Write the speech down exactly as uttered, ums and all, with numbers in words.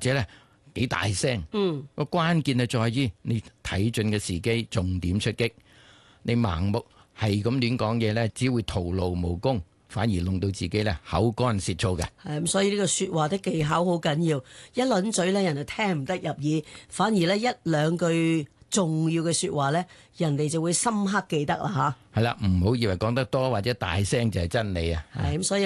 者咧幾大聲。 嗯， 個關鍵係在於你睇準嘅時機，重點出擊。你盲目係咁亂講嘢咧，只會徒勞無功，反而弄到自己咧口乾舌燥嘅。 係咁，所以呢個説話的技巧好緊要。一輪嘴咧，人就聽唔得入耳，反而咧一兩句重要嘅説話咧，人哋就會深刻記得啦嚇。 係啦，唔好以為講得多或者大聲就係真理啊。 係咁，所以。